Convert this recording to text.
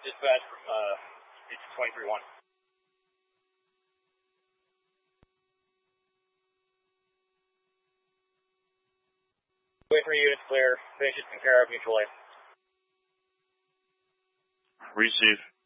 Dispatch, it's 23-1. Wait for units clear. Finish it and care of mutual aid. Receive.